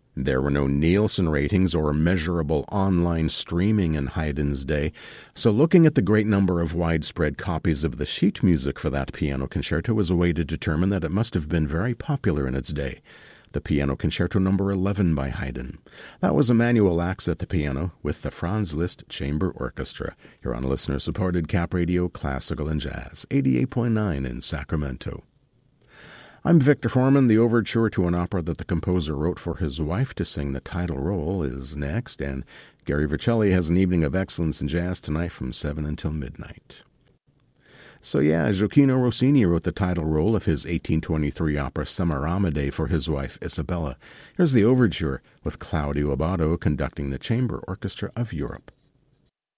There were no Nielsen ratings or measurable online streaming in Haydn's day, so looking at the great number of widespread copies of the sheet music for that piano concerto was a way to determine that it must have been very popular in its day. The Piano Concerto No. 11 by Haydn. That was Emanuel Lacks at the piano with the Franz Liszt Chamber Orchestra. You're on listener-supported Cap Radio Classical and Jazz, 88.9 in Sacramento. I'm Victor Foreman. The overture to an opera that the composer wrote for his wife to sing the title role is next, and Gary Vercelli has an evening of excellence in jazz tonight from 7 until midnight. So Gioacchino Rossini wrote the title role of his 1823 opera Semiramide for his wife Isabella. Here's the overture with Claudio Abbado conducting the Chamber Orchestra of Europe.